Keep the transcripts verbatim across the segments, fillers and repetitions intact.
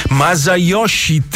Masayoshi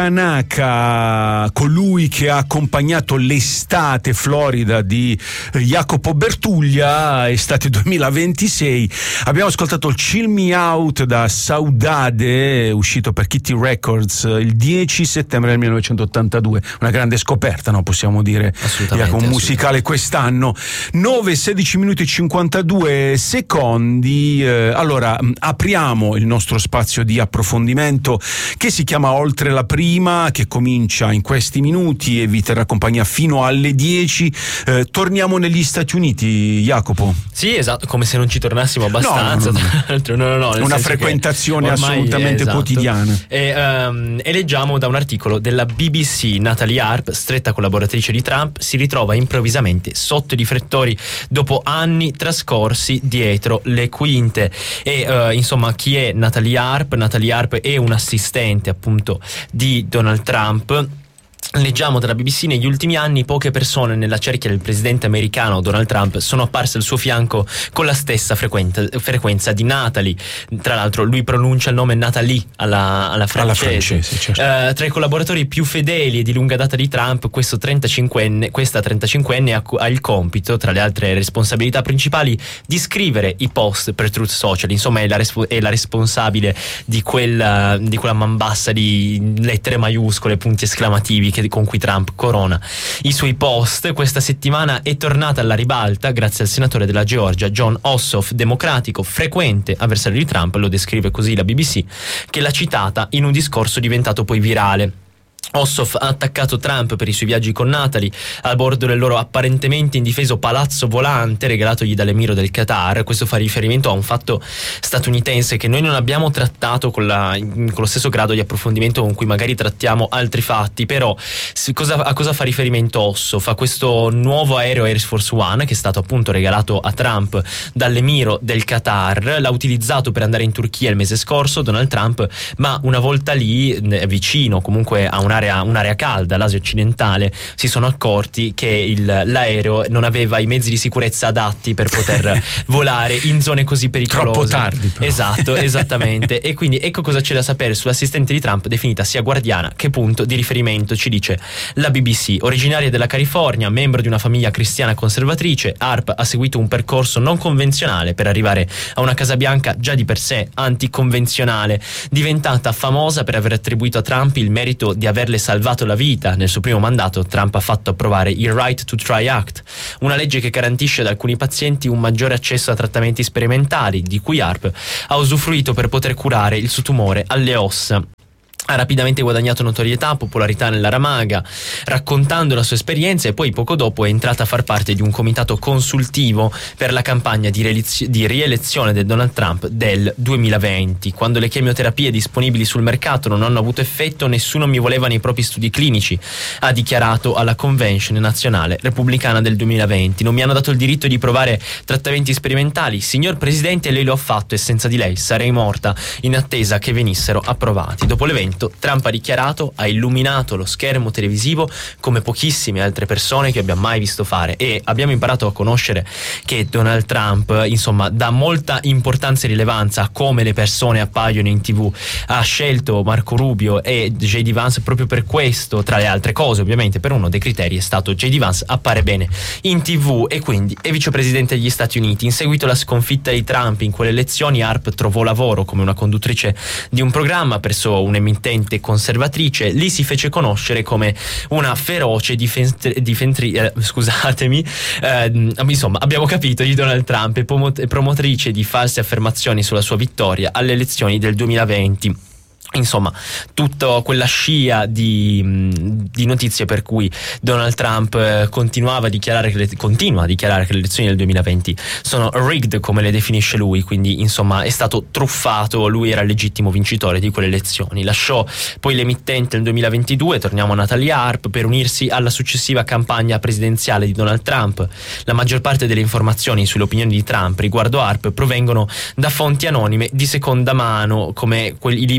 Takanaka, colui che ha accompagnato l'estate florida di Jacopo Bertuglia, estate duemilaventisei. Abbiamo ascoltato il Chill Me Out da Saudade, uscito per Kitty Records il dieci settembre del millenovecentottantadue. Una grande scoperta, no? Possiamo dire, Jacopo, musicale quest'anno. nove, sedici minuti e cinquantadue secondi. Eh, allora, apriamo il nostro spazio di approfondimento che si chiama Oltre la Prima, che comincia in questi minuti e vi terrà compagnia fino alle dieci. Eh, torniamo negli Stati Uniti, Jacopo. Sì, esatto, come se non ci tornassimo abbastanza. No, no, no. Tra l'altro, no, no, no, una frequentazione assolutamente esatto. quotidiana. E, um, e leggiamo da un articolo della B B C: Natalie Arp, stretta collaboratrice di Trump, si ritrova improvvisamente sotto i riflettori dopo anni trascorsi dietro le quinte. E uh, insomma, chi è Natalie Arp? Natalie Arp è un assistente appunto di Donald Trump. Leggiamo dalla B B C: negli ultimi anni poche persone nella cerchia del presidente americano Donald Trump sono apparse al suo fianco con la stessa frequenza, frequenza di Natalie. Tra l'altro lui pronuncia il nome Natalie alla, alla francese, alla francese certo. uh, tra i collaboratori più fedeli e di lunga data di Trump, questo trentacinquenne, questa trentacinquenne ha, ha il compito, tra le altre responsabilità principali, di scrivere i post per Truth Social. Insomma è la, respo- è la responsabile di quella, di quella man bassa di lettere maiuscole, punti esclamativi che con cui Trump corona i suoi post. Questa settimana è tornata alla ribalta grazie al senatore della Georgia Jon Ossoff, democratico, frequente avversario di Trump, lo descrive così la B B C, che l'ha citata in un discorso diventato poi virale. Ossoff ha attaccato Trump per i suoi viaggi con Natalie a bordo del loro apparentemente indifeso palazzo volante regalatogli dall'emiro del Qatar. Questo fa riferimento a un fatto statunitense che noi non abbiamo trattato con, la, con lo stesso grado di approfondimento con cui magari trattiamo altri fatti, però cosa, a cosa fa riferimento Ossoff? A questo nuovo aereo Air Force One che è stato appunto regalato a Trump dall'emiro del Qatar. L'ha utilizzato per andare in Turchia il mese scorso Donald Trump, ma una volta lì vicino comunque a un'area un'area calda, l'Asia occidentale, si sono accorti che il, l'aereo non aveva i mezzi di sicurezza adatti per poter volare in zone così pericolose. Troppo tardi però. Esatto, esattamente. E quindi ecco cosa c'è da sapere sull'assistente di Trump, definita sia guardiana che punto di riferimento, ci dice la B B C. Originaria della California, membro di una famiglia cristiana conservatrice, Arp ha seguito un percorso non convenzionale per arrivare a una Casa Bianca già di per sé anticonvenzionale, diventata famosa per aver attribuito a Trump il merito di averle salvato la vita. Nel suo primo mandato Trump ha fatto approvare il Right to Try Act, una legge che garantisce ad alcuni pazienti un maggiore accesso a trattamenti sperimentali, di cui Arp ha usufruito per poter curare il suo tumore alle ossa. Ha rapidamente guadagnato notorietà, popolarità nella Ramaga, raccontando la sua esperienza, e poi poco dopo è entrata a far parte di un comitato consultivo per la campagna di, reelez- di rielezione del Donald Trump del duemilaventi. Quando le chemioterapie disponibili sul mercato non hanno avuto effetto, nessuno mi voleva nei propri studi clinici, ha dichiarato alla Convention Nazionale Repubblicana del duemilaventi. Non mi hanno dato il diritto di provare trattamenti sperimentali, signor Presidente, lei lo ha fatto e senza di lei sarei morta in attesa che venissero approvati. Dopo l'evento Trump ha dichiarato: ha illuminato lo schermo televisivo come pochissime altre persone che abbia mai visto fare. E abbiamo imparato a conoscere che Donald Trump, insomma, dà molta importanza e rilevanza a come le persone appaiono in tv. Ha scelto Marco Rubio e J D Vance proprio per questo, tra le altre cose ovviamente, per uno dei criteri è stato J D Vance appare bene in tv e quindi è vicepresidente degli Stati Uniti. In seguito alla sconfitta di Trump in quelle elezioni, Arp trovò lavoro come una conduttrice di un programma presso un'emittente conservatrice. Lì si fece conoscere come una feroce difensri, difensri, eh, scusatemi eh, insomma abbiamo capito di Donald Trump e promotrice di false affermazioni sulla sua vittoria alle elezioni del duemilaventi. Insomma, tutta quella scia di, di notizie per cui Donald Trump eh, continuava a dichiarare che le, continua a dichiarare che le elezioni del duemilaventi sono rigged, come le definisce lui, quindi insomma è stato truffato, lui era il legittimo vincitore di quelle elezioni. Lasciò poi l'emittente nel duemilaventidue, torniamo a Natalie Arp, per unirsi alla successiva campagna presidenziale di Donald Trump. La maggior parte delle informazioni sulle opinioni di Trump riguardo Arp provengono da fonti anonime di seconda mano, come quelli, i libri di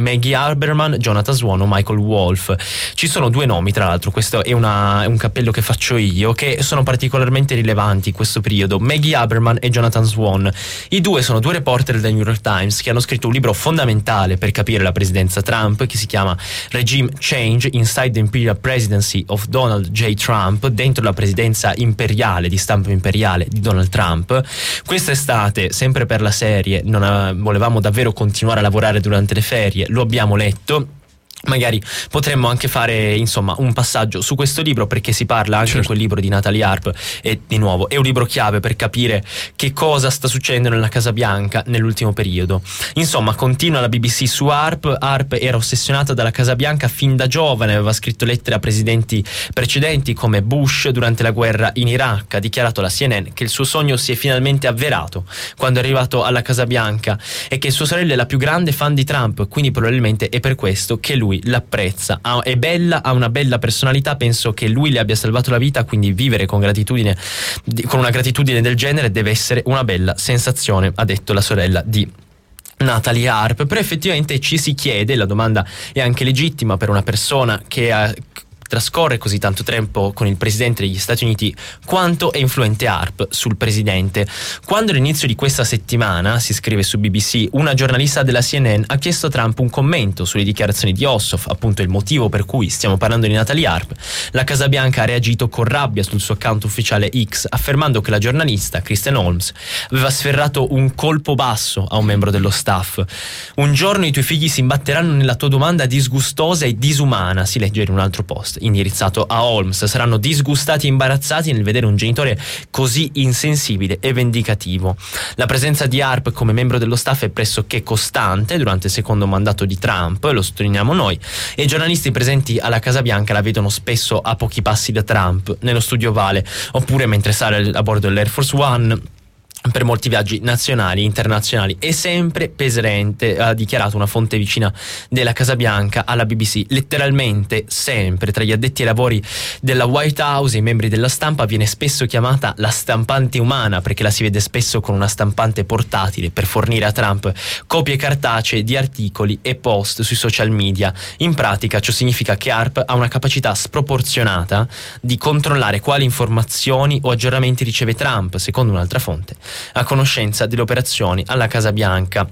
Maggie Haberman, Jonathan Swan o Michael Wolff. Ci sono due nomi, tra l'altro, questo è, una, è un cappello che faccio io, che sono particolarmente rilevanti in questo periodo: Maggie Haberman e Jonathan Swan. I due sono due reporter del New York Times che hanno scritto un libro fondamentale per capire la presidenza Trump, che si chiama Regime Change Inside the Imperial Presidency of Donald J. Trump, dentro la presidenza imperiale, di stampo imperiale, di Donald Trump. Quest'estate, sempre per la serie, non ha, volevamo davvero continuare a lavorare durante le ferie, lo abbiamo letto. Magari potremmo anche fare, insomma, un passaggio su questo libro, perché si parla anche, certo, in quel libro di Natalie Arp, e di nuovo è un libro chiave per capire che cosa sta succedendo nella Casa Bianca nell'ultimo periodo. Insomma, continua la B B C su Arp. Arp era ossessionata dalla Casa Bianca fin da giovane, aveva scritto lettere a presidenti precedenti come Bush durante la guerra in Iraq. Ha dichiarato alla C N N che il suo sogno si è finalmente avverato quando è arrivato alla Casa Bianca e che sua sorella è la più grande fan di Trump, quindi probabilmente è per questo che lui l'apprezza. Ha, è bella, ha una bella personalità, penso che lui le abbia salvato la vita, quindi vivere con gratitudine, con una gratitudine del genere deve essere una bella sensazione, ha detto la sorella di Natalie Arp. Però effettivamente ci si chiede, la domanda è anche legittima per una persona che ha trascorre così tanto tempo con il presidente degli Stati Uniti, quanto è influente Arp sul presidente. Quando all'inizio di questa settimana, si scrive su B B C, una giornalista della C N N ha chiesto a Trump un commento sulle dichiarazioni di Ossoff, appunto il motivo per cui stiamo parlando di Natalie Arp, la Casa Bianca ha reagito con rabbia sul suo account ufficiale X, affermando che la giornalista, Kristen Holmes, aveva sferrato un colpo basso a un membro dello staff. Un giorno i tuoi figli si imbatteranno nella tua domanda disgustosa e disumana, si legge in un altro post indirizzato a Holmes. Saranno disgustati e imbarazzati nel vedere un genitore così insensibile e vendicativo. La presenza di Arp come membro dello staff è pressoché costante durante il secondo mandato di Trump, lo sottolineiamo noi, e i giornalisti presenti alla Casa Bianca la vedono spesso a pochi passi da Trump, nello studio ovale, oppure mentre sale a bordo dell'Air Force One per molti viaggi nazionali e internazionali. È sempre pesante, ha dichiarato una fonte vicina della Casa Bianca alla B B C. Letteralmente sempre tra gli addetti ai lavori della White House e i membri della stampa viene spesso chiamata la stampante umana, perché la si vede spesso con una stampante portatile per fornire a Trump copie cartacee di articoli e post sui social media. In pratica ciò significa che Arp ha una capacità sproporzionata di controllare quali informazioni o aggiornamenti riceve Trump, secondo un'altra fonte, a conoscenza delle operazioni alla Casa Bianca.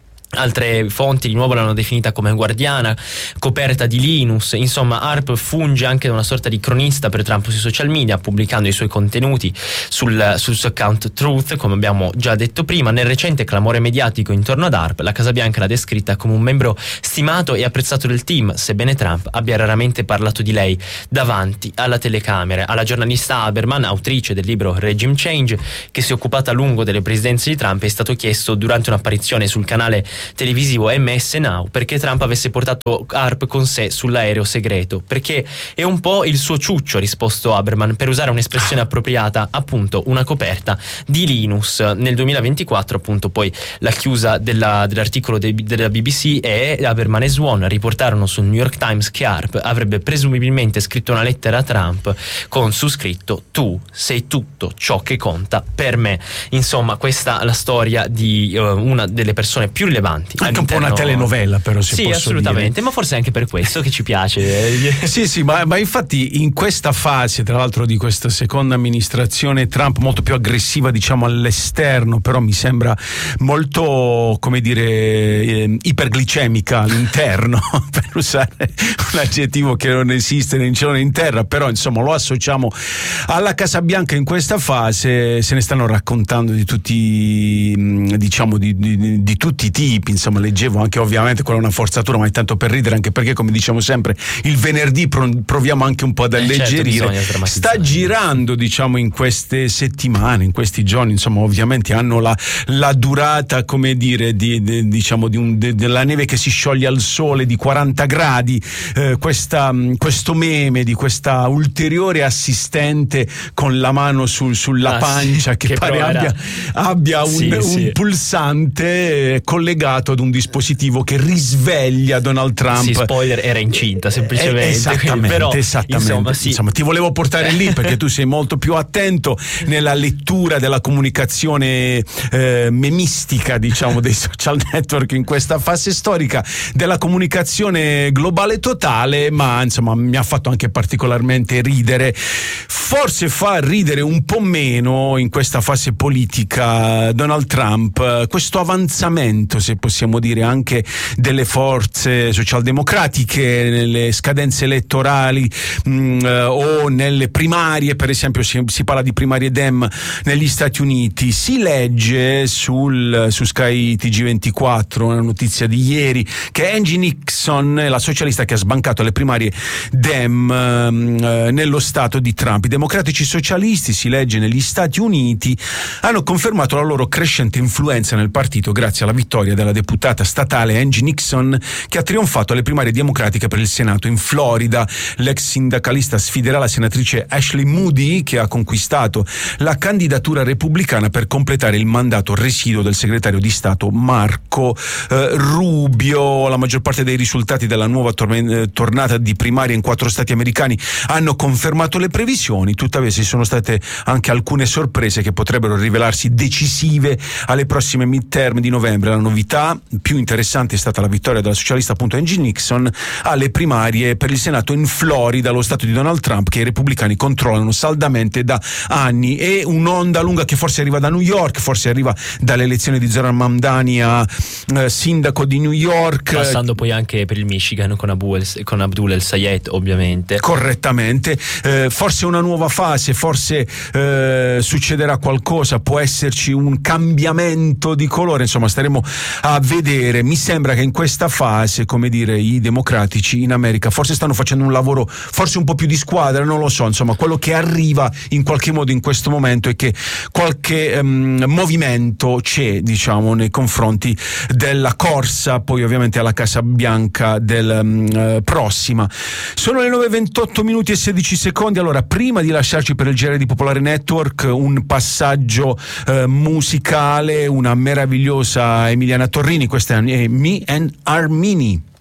Altre fonti di nuovo l'hanno definita come guardiana, coperta di Linus. Insomma, Arp funge anche da una sorta di cronista per Trump sui social media, pubblicando i suoi contenuti sul, sul suo account Truth, come abbiamo già detto prima. Nel recente clamore mediatico intorno ad Arp, la Casa Bianca l'ha descritta come un membro stimato e apprezzato del team, sebbene Trump abbia raramente parlato di lei davanti alla telecamera. Alla giornalista Haberman, autrice del libro Regime Change, che si è occupata a lungo delle presidenze di Trump, è stato chiesto durante un'apparizione sul canale televisivo M S Now perché Trump avesse portato Arp con sé sull'aereo segreto, perché è un po' il suo ciuccio, ha risposto Haberman, per usare un'espressione appropriata, appunto una coperta di Linus. Nel duemilaventiquattro, appunto, poi la chiusa della, dell'articolo de, della B B C e Haberman e Swan riportarono sul New York Times che Arp avrebbe presumibilmente scritto una lettera a Trump con su scritto: tu sei tutto ciò che conta per me. Insomma, questa è la storia di uh, una delle persone più rilevanti. Anche un po' una telenovela, però, se sì, posso assolutamente, dire. Ma forse è anche per questo che ci piace. Sì, sì, ma, ma infatti in questa fase, tra l'altro, di questa seconda amministrazione Trump, molto più aggressiva, diciamo, all'esterno, però mi sembra molto, come dire, eh, iperglicemica all'interno, per usare un aggettivo che non esiste né in cielo né in terra, però insomma lo associamo alla Casa Bianca in questa fase. Se ne stanno raccontando di tutti, diciamo, di, di, di tutti i tipi. Insomma, leggevo anche, ovviamente quella è una forzatura, ma è tanto per ridere, anche perché, come diciamo sempre, il venerdì proviamo anche un po' ad alleggerire. Eh certo, sta girando, diciamo, in queste settimane, in questi giorni, insomma, ovviamente hanno la, la durata, come dire, di, di, diciamo, di un, de, della neve che si scioglie al sole di quaranta gradi, eh, questa, questo meme di questa ulteriore assistente con la mano sul, sulla ah, pancia, sì, che, che pare abbia, abbia un, sì, un sì. pulsante collegato collegato ad un dispositivo che risveglia Donald Trump. Sì, spoiler, era incinta semplicemente. Eh, esattamente, quindi, però, esattamente. Insomma, sì. Insomma, ti volevo portare lì perché tu sei molto più attento nella lettura della comunicazione eh, memistica, diciamo, dei social network in questa fase storica della comunicazione globale totale, ma insomma mi ha fatto anche particolarmente ridere. Forse fa ridere un po' meno in questa fase politica Donald Trump, questo avanzamento, se possiamo dire, anche delle forze socialdemocratiche nelle scadenze elettorali mh, o nelle primarie, per esempio si, si parla di primarie Dem negli Stati Uniti. Si legge sul, su Sky T G ventiquattro, una notizia di ieri, che Angie Nixon, la socialista che ha sbancato le primarie Dem eh, nello stato di Trump. I democratici socialisti, si legge, negli Stati Uniti hanno confermato la loro crescente influenza nel partito grazie alla vittoria della deputata statale Angie Nixon, che ha trionfato alle primarie democratiche per il Senato in Florida. L'ex sindacalista sfiderà la senatrice Ashley Moody, che ha conquistato la candidatura repubblicana per completare il mandato residuo del segretario di Stato Marco eh, Rubio. La maggior parte dei risultati della nuova torme- tornata di primaria in quattro stati americani hanno confermato le previsioni, tuttavia ci sono state anche alcune sorprese che potrebbero rivelarsi decisive alle prossime midterm di novembre. La novità più interessante è stata la vittoria della socialista, appunto, Angie Nixon alle primarie per il Senato in Florida, lo stato di Donald Trump, che i repubblicani controllano saldamente da anni. E un'onda lunga che forse arriva da New York, forse arriva dalle elezioni di Zoran Mamdani a eh, sindaco di New York, passando poi anche per il Michigan con, Abu el, con Abdul El Sayed, ovviamente. Correttamente. Eh, forse una nuova fase, forse eh, succederà qualcosa, può esserci un cambiamento di colore, insomma staremo a vedere. Mi sembra che in questa fase, come dire, i democratici in America forse stanno facendo un lavoro forse un po' più di squadra, non lo so, insomma quello che arriva in qualche modo in questo momento è che qualche um, movimento c'è, diciamo, nei confronti della corsa poi ovviamente alla Casa Bianca del um, uh, prossima. Sono le nove e ventotto minuti e sedici secondi. Allora, prima di lasciarci per il G R di Popolare Network, un passaggio uh, musicale, una meravigliosa Emiliana Torrini, questa è Me and Armini.